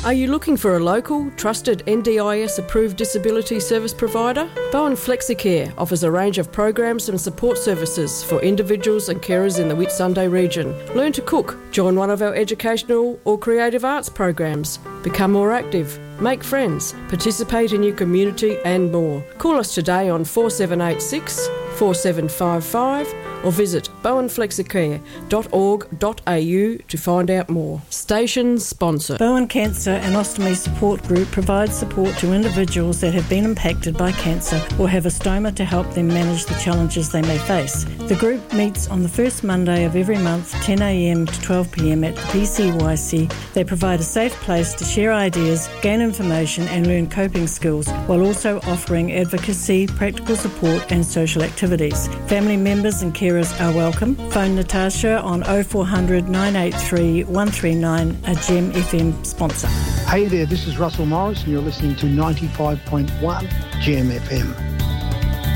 Are you looking for a local, trusted NDIS-approved disability service provider? Bowen Flexicare offers a range of programs and support services for individuals and carers in the Whitsunday region. Learn to cook, join one of our educational or creative arts programs, become more active, make friends, participate in your community and more. Call us today on 4786 4755 or visit bowenflexicare.org.au to find out more. Station sponsor. Bowen Cancer and Ostomy Support Group provides support to individuals that have been impacted by cancer or have a stoma to help them manage the challenges they may face. The group meets on the first Monday of every month, 10 a.m. to 12 p.m. at the PCYC. They provide a safe place to share ideas, gain information and learn coping skills, while also offering advocacy, practical support and social activities. Family members and carers are welcome. Phone Natasha on 0400 983 139, a Gem FM sponsor. Hey there, this is Russell Morris and you're listening to 95.1 Gem FM.